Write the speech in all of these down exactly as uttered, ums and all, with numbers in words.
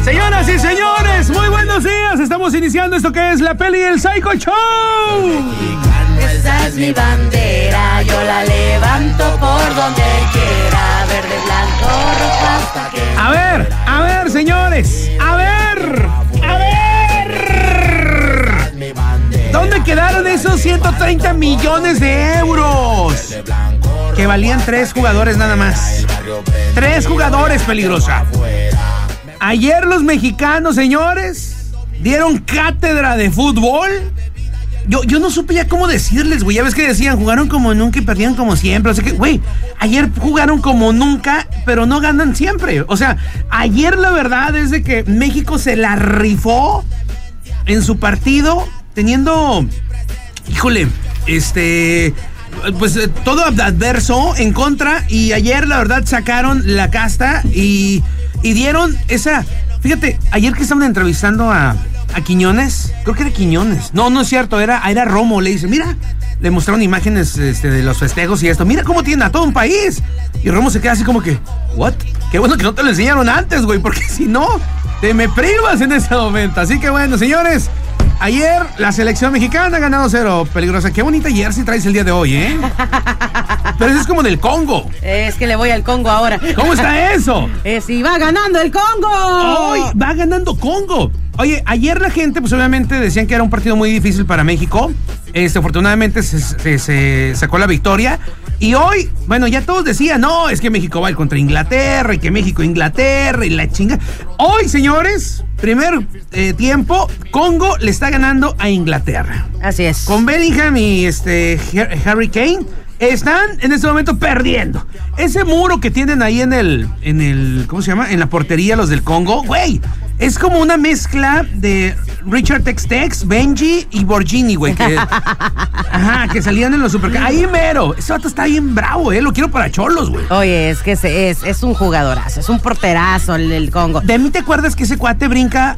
Señoras y señores, muy buenos días. Estamos iniciando esto que es la peli del Psycho Show. Esa es mi bandera, yo la levanto por donde quiera, verde, blanco, rojo hasta que... A ver, a ver, señores, a ver, a ver. ¿Dónde quedaron esos ciento treinta millones de euros? Que valían tres jugadores nada más. Tres jugadores, Peligrosa. Ayer los mexicanos, señores, dieron cátedra de fútbol. Yo, yo no supe ya cómo decirles, güey. Ya ves que decían, jugaron como nunca y perdieron como siempre. O sea que, güey, ayer jugaron como nunca, pero no ganan siempre. O sea, ayer la verdad es de que México se la rifó en su partido, teniendo, híjole, este... pues todo adverso en contra, y ayer la verdad sacaron la casta y, y dieron esa... Fíjate, ayer que estaban entrevistando a, a Quiñones, creo que era Quiñones, no, no es cierto, era, era Romo, le dice, mira, le mostraron imágenes este, de los festejos y esto, mira cómo tienen a todo un país, y Romo se queda así como que, ¿what? Qué bueno que no te lo enseñaron antes, güey, porque si no, te me privas en ese momento. Así que bueno, señores, ayer la selección mexicana ha ganado cero. Peligrosa, qué bonita jersey traes el día de hoy, ¿eh? Pero eso es como del Congo. Es que le voy al Congo ahora. ¿Cómo está eso? Es y va ganando el Congo. ¡Hoy va ganando Congo! Oye, ayer la gente, pues obviamente decían que era un partido muy difícil para México. Este, afortunadamente se, se, se sacó la victoria. Y hoy, bueno, ya todos decían, no, es que México va a ir contra Inglaterra y que México, Inglaterra y la chinga. Hoy, señores, primer eh, tiempo, Congo le está ganando a Inglaterra. Así es. Con Bellingham y este Harry Kane están en este momento perdiendo. Ese muro que tienen ahí en el, en el, ¿cómo se llama? En la portería los del Congo, güey. Es como una mezcla de Richard Tex-Tex, Benji y Borgini, güey. Que, ajá, que salían en los super... Ahí mero. Ese vato está bien bravo, eh. Lo quiero para cholos, güey. Oye, es que es, es, es un jugadorazo, es un porterazo el, el Congo. ¿De mí te acuerdas que ese cuate brinca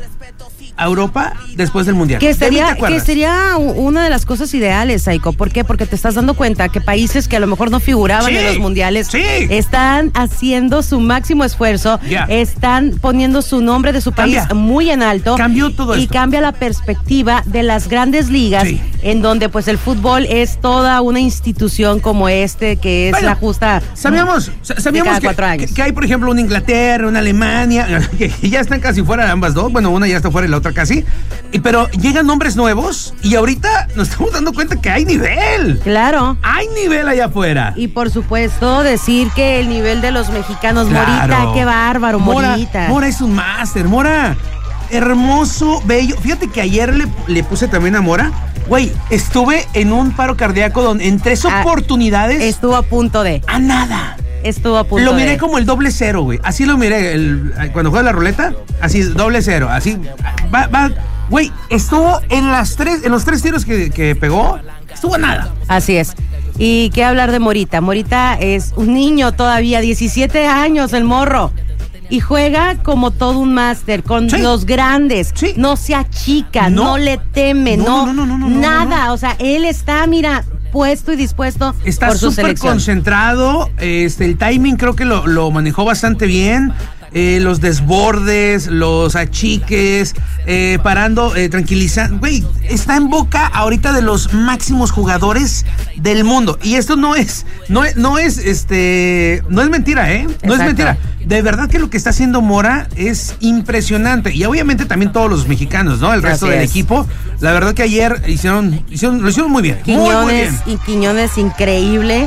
a Europa después del Mundial? Que sería, que sería una de las cosas ideales, Saiko. ¿Por qué? Porque te estás dando cuenta que países que a lo mejor no figuraban sí, en los mundiales sí. están haciendo su máximo esfuerzo, yeah. están poniendo su nombre de su país Cambia. muy en alto. Cambió todo y esto. Cambia la perspectiva de las grandes ligas, sí. en donde pues el fútbol es toda una institución como este, que es bueno, la justa. Sabíamos, sabíamos que, que, que hay, por ejemplo, una Inglaterra, una Alemania, que ya están casi fuera ambas dos. Bueno, una ya está fuera y la otra casi, y, pero llegan nombres nuevos y ahorita nos estamos dando cuenta que hay nivel. Claro. Hay nivel allá afuera. Y por supuesto decir que el nivel de los mexicanos, claro. Morita, qué bárbaro, Mora, Morita. Mora es un máster, Mora, hermoso, bello. Fíjate que ayer le, le puse también a Mora. Güey, estuve en un paro cardíaco donde en tres ah, oportunidades... Estuvo a punto de... A nada. Estuvo a punto Lo miré de... como el doble cero, güey. Así lo miré el, cuando juega la ruleta. Así, doble cero. Así, va, va. Güey, estuvo en las tres, en los tres tiros que, que pegó, estuvo a nada. Así es. Y qué hablar de Morita. Morita es un niño todavía, diecisiete años, el morro. Y juega como todo un máster, con sí. los grandes. Sí. No se achica, no, no le teme, no, no, no, no, no, no nada. No, no. O sea, él está, mira, puesto y dispuesto está por su súper selección. Concentrado, este, el timing creo que lo, lo manejó bastante bien. Eh, los desbordes, los achiques, eh, parando, eh, tranquilizando. Güey, está en boca ahorita de los máximos jugadores del mundo. Y esto no es, no es, no es, este, no es mentira, ¿eh? No Exacto. es mentira. De verdad que lo que está haciendo Mora es impresionante. Y obviamente también todos los mexicanos, ¿no? El resto Así del es. equipo. La verdad que ayer hicieron, hicieron, lo hicieron muy bien. Quiñones muy, muy bien. y Quiñones, increíble.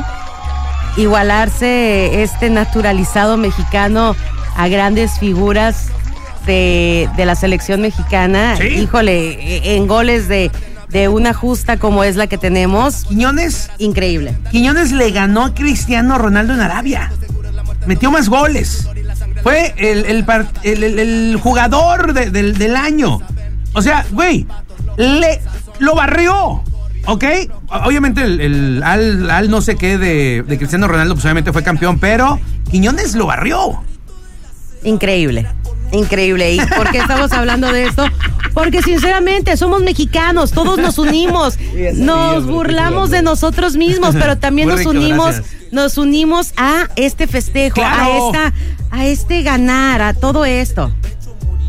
Igualarse este naturalizado mexicano a grandes figuras de, de la selección mexicana. ¿Sí? Híjole, en goles de, de una justa como es la que tenemos. Quiñones. Increíble. Quiñones le ganó a Cristiano Ronaldo en Arabia. Metió más goles. Fue el, el, el, el, el jugador de, del, del año. O sea, güey, le lo barrió. ¿Ok? Obviamente el, el al, al no sé qué de, de Cristiano Ronaldo, pues obviamente fue campeón, pero Quiñones lo barrió. Increíble, increíble. ¿Y por qué estamos hablando de esto? Porque sinceramente somos mexicanos, todos nos unimos, nos burlamos de nosotros mismos, pero también nos unimos, nos unimos a este festejo, a esta, a este ganar, a todo esto.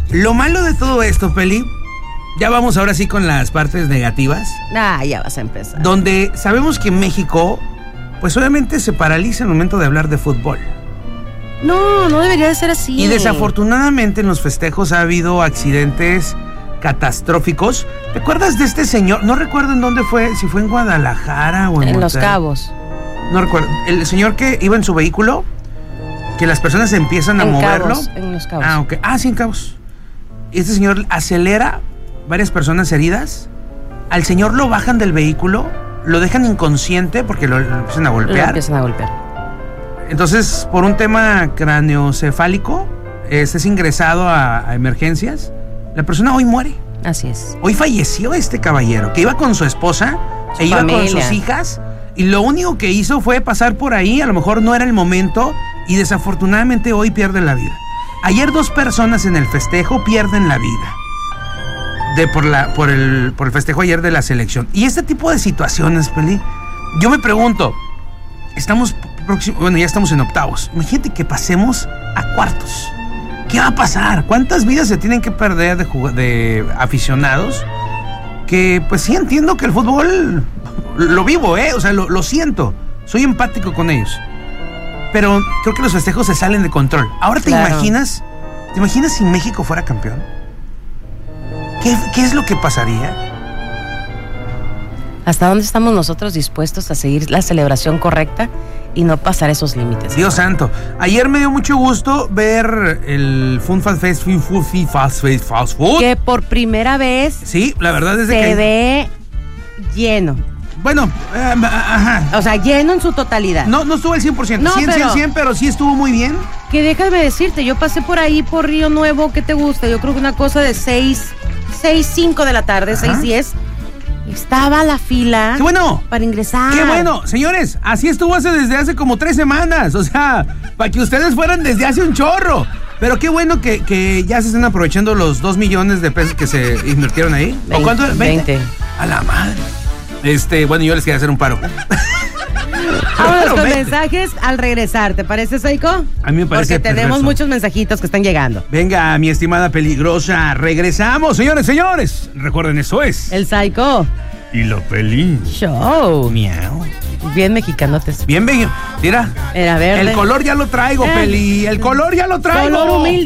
Lo malo de todo esto, Peli, ya vamos ahora sí con las partes negativas. Ah, ya vas a empezar. Donde sabemos que México, pues obviamente se paraliza en el momento de hablar de fútbol. No, no debería de ser así. Y desafortunadamente en los festejos ha habido accidentes catastróficos. ¿Te acuerdas de este señor? No recuerdo en dónde fue, si fue en Guadalajara o en En Monterrey. Los Cabos. No recuerdo. El señor que iba en su vehículo, que las personas empiezan a en moverlo. Cabos, en Los Cabos. Ah, ok. Ah, sí, en Cabos. Este señor acelera, varias personas heridas. Al señor lo bajan del vehículo, lo dejan inconsciente porque lo, lo empiezan a golpear. Lo empiezan a golpear. Entonces, por un tema craneoencefálico, este es ingresado a, a emergencias. La persona hoy muere. Así es. Hoy falleció este caballero, que iba con su esposa, Su e iba familia. con sus hijas, y lo único que hizo fue pasar por ahí, a lo mejor no era el momento, y desafortunadamente hoy pierde la vida. Ayer dos personas en el festejo pierden la vida. De por, la, por, el, por el festejo ayer de la selección. Y este tipo de situaciones, Peli, yo me pregunto, estamos próximos, bueno, ya estamos en octavos. Imagínate que pasemos a cuartos. ¿Qué va a pasar? ¿Cuántas vidas se tienen que perder de, jug- de aficionados? Que pues sí entiendo que el fútbol lo vivo, ¿eh? O sea, lo, lo siento. Soy empático con ellos. Pero creo que los festejos se salen de control. Ahora te Claro. imaginas, ¿te imaginas si México fuera campeón? ¿Qué, qué es lo que pasaría? ¿Hasta dónde estamos nosotros dispuestos a seguir la celebración correcta y no pasar esos límites? Dios santo. Ayer me dio mucho gusto ver el Fun Fast Fest, Fun Fast Fest, Fast Food. Que por primera vez Sí, la verdad es de se que... ve lleno. Bueno, eh, ajá. O sea, lleno en su totalidad. No, no estuvo al cien por ciento. No, cien, pero- cien, cien, pero sí estuvo muy bien. Que déjame decirte, yo pasé por ahí por Río Nuevo, ¿qué te gusta? Yo creo que una cosa de seis, seis, cinco de la tarde, Ajá. seis, diez. Estaba la fila ¡Qué bueno! para ingresar. ¡Qué bueno! Señores, así estuvo hace desde hace como tres semanas. O sea, para que ustedes fueran desde hace un chorro. Pero qué bueno que, que ya se están aprovechando los dos millones de pesos que se invirtieron ahí. ¿O Veinte, cuánto? veinte. A la madre. Este, bueno, yo les quería hacer un paro. Vámonos Pero con veinte. mensajes al regresar, ¿te parece, Saiko? A mí me parece Porque tenemos perverso. muchos mensajitos que están llegando. Venga, mi estimada peligrosa, regresamos, señores, señores. Recuerden, eso es. El Saiko Y lo pelín. Show. Miau. Bien mexicanotes. Bien, bello. Mira. Era verde. El color ya lo traigo, Eh. Peli. El color ya lo traigo. Color humilde.